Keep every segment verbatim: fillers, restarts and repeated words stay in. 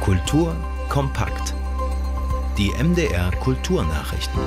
Kultur kompakt. Die M D R Kulturnachrichten.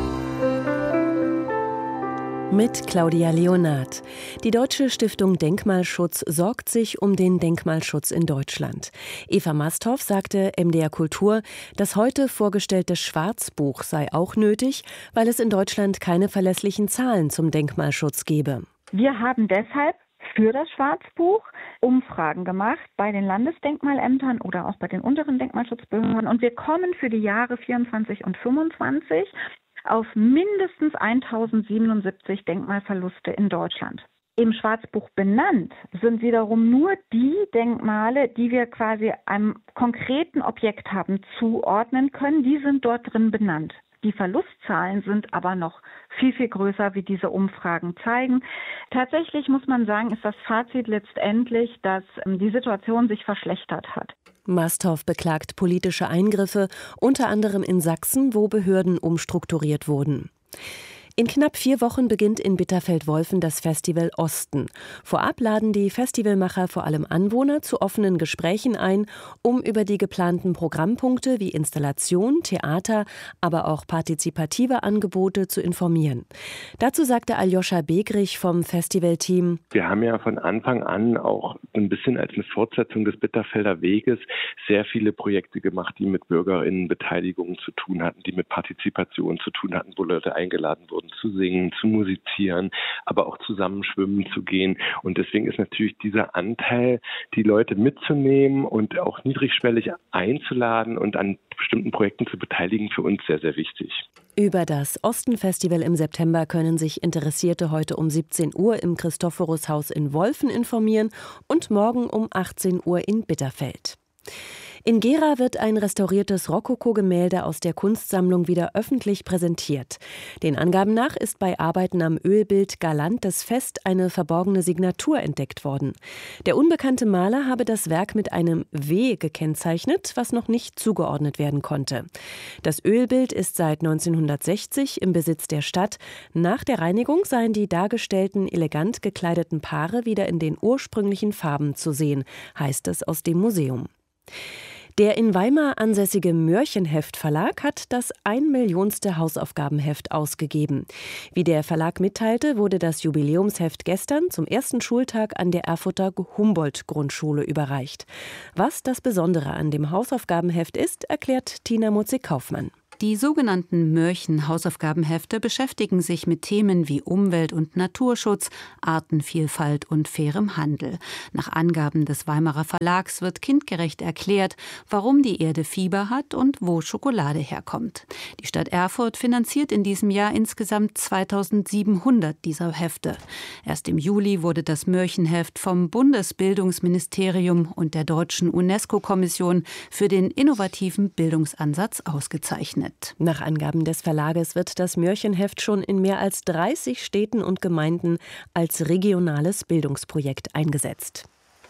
Mit Claudia Leonard. Die Deutsche Stiftung Denkmalschutz sorgt sich um den Denkmalschutz in Deutschland. Eva Masthoff sagte M D R Kultur, das heute vorgestellte Schwarzbuch sei auch nötig, weil es in Deutschland keine verlässlichen Zahlen zum Denkmalschutz gebe. Wir haben deshalb für das Schwarzbuch Umfragen gemacht bei den Landesdenkmalämtern oder auch bei den unteren Denkmalschutzbehörden. Und wir kommen für die Jahre vierundzwanzig und fünfundzwanzig auf mindestens tausendsiebenundsiebzig Denkmalverluste in Deutschland. Im Schwarzbuch benannt sind wiederum nur die Denkmale, die wir quasi einem konkreten Objekt haben zuordnen können. Die sind dort drin benannt. Die Verlustzahlen sind aber noch viel, viel größer, wie diese Umfragen zeigen. Tatsächlich muss man sagen, ist das Fazit letztendlich, dass die Situation sich verschlechtert hat. Masthoff beklagt politische Eingriffe, unter anderem in Sachsen, wo Behörden umstrukturiert wurden. In knapp vier Wochen beginnt in Bitterfeld-Wolfen das Festival Osten. Vorab laden die Festivalmacher vor allem Anwohner zu offenen Gesprächen ein, um über die geplanten Programmpunkte wie Installation, Theater, aber auch partizipative Angebote zu informieren. Dazu sagte Aljoscha Begrich vom Festivalteam: Wir haben ja von Anfang an auch ein bisschen als eine Fortsetzung des Bitterfelder Weges sehr viele Projekte gemacht, die mit BürgerInnenbeteiligung zu tun hatten, die mit Partizipation zu tun hatten, wo Leute eingeladen wurden, zu singen, zu musizieren, aber auch zusammen schwimmen zu gehen. Und deswegen ist natürlich dieser Anteil, die Leute mitzunehmen und auch niedrigschwellig einzuladen und an bestimmten Projekten zu beteiligen, für uns sehr, sehr wichtig. Über das Osten-Festival im September können sich Interessierte heute um siebzehn Uhr im Christophorus-Haus in Wolfen informieren und morgen um achtzehn Uhr in Bitterfeld. In Gera wird ein restauriertes Rokoko-Gemälde aus der Kunstsammlung wieder öffentlich präsentiert. Den Angaben nach ist bei Arbeiten am Ölbild Galantes Fest eine verborgene Signatur entdeckt worden. Der unbekannte Maler habe das Werk mit einem W gekennzeichnet, was noch nicht zugeordnet werden konnte. Das Ölbild ist seit neunzehnhundertsechzig im Besitz der Stadt. Nach der Reinigung seien die dargestellten elegant gekleideten Paare wieder in den ursprünglichen Farben zu sehen, heißt es aus dem Museum. Der in Weimar ansässige Mörchenheft Verlag hat das ein-millionste Hausaufgabenheft ausgegeben. Wie der Verlag mitteilte, wurde das Jubiläumsheft gestern zum ersten Schultag an der Erfurter Humboldt-Grundschule überreicht. Was das Besondere an dem Hausaufgabenheft ist, erklärt Tina Mutzik-Kaufmann. Die sogenannten Mörchen-Hausaufgabenhefte beschäftigen sich mit Themen wie Umwelt- und Naturschutz, Artenvielfalt und fairem Handel. Nach Angaben des Weimarer Verlags wird kindgerecht erklärt, warum die Erde Fieber hat und wo Schokolade herkommt. Die Stadt Erfurt finanziert in diesem Jahr insgesamt zweitausendsiebenhundert dieser Hefte. Erst im Juli wurde das Mörchenheft vom Bundesbildungsministerium und der Deutschen UNESCO-Kommission für den innovativen Bildungsansatz ausgezeichnet. Nach Angaben des Verlages wird das Mörchenheft schon in mehr als dreißig Städten und Gemeinden als regionales Bildungsprojekt eingesetzt.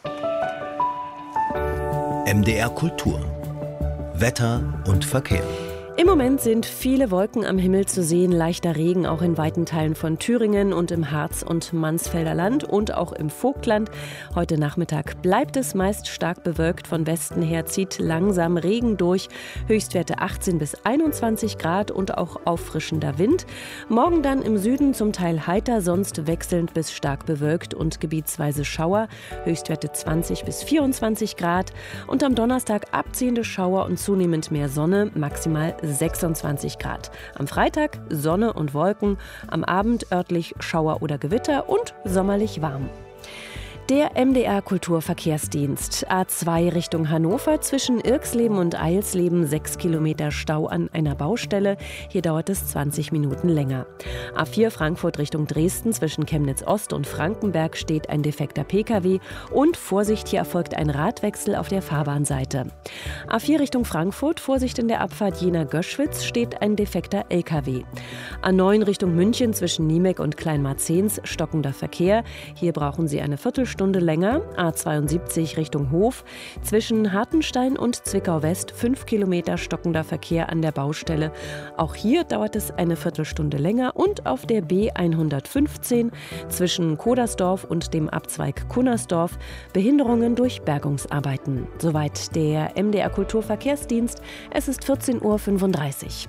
M D R Kultur. Wetter und Verkehr. Im Moment sind viele Wolken am Himmel zu sehen, leichter Regen auch in weiten Teilen von Thüringen und im Harz- und Mansfelder Land und auch im Vogtland. Heute Nachmittag bleibt es meist stark bewölkt. Von Westen her zieht langsam Regen durch. Höchstwerte achtzehn bis einundzwanzig Grad und auch auffrischender Wind. Morgen dann im Süden zum Teil heiter, sonst wechselnd bis stark bewölkt und gebietsweise Schauer. Höchstwerte zwanzig bis vierundzwanzig Grad. Und am Donnerstag abziehende Schauer und zunehmend mehr Sonne, maximal sechsundzwanzig Grad. Am Freitag Sonne und Wolken, am Abend örtlich Schauer oder Gewitter und sommerlich warm. Der M D R Kulturverkehrsdienst. A zwei Richtung Hannover zwischen Irxleben und Eilsleben sechs Kilometer Stau an einer Baustelle. Hier dauert es zwanzig Minuten länger. A vier Frankfurt Richtung Dresden zwischen Chemnitz Ost und Frankenberg steht ein defekter Pkw. Und Vorsicht, hier erfolgt ein Radwechsel auf der Fahrbahnseite. A vier Richtung Frankfurt, Vorsicht in der Abfahrt Jena-Göschwitz steht ein defekter L K W. A neun Richtung München zwischen Niemek und Kleinmarzens stockender Verkehr. Hier brauchen Sie eine Viertelstunde Viertelstunde länger, A zweiundsiebzig Richtung Hof. Zwischen Hartenstein und Zwickau West fünf Kilometer stockender Verkehr an der Baustelle. Auch hier dauert es eine Viertelstunde länger. Und auf der B hundertfünfzehn zwischen Kodersdorf und dem Abzweig Kunnersdorf Behinderungen durch Bergungsarbeiten. Soweit der M D R Kulturverkehrsdienst. Es ist vierzehn Uhr fünfunddreißig.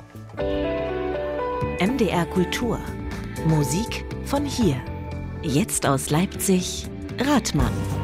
M D R Kultur. Musik von hier. Jetzt aus Leipzig, Rathmann.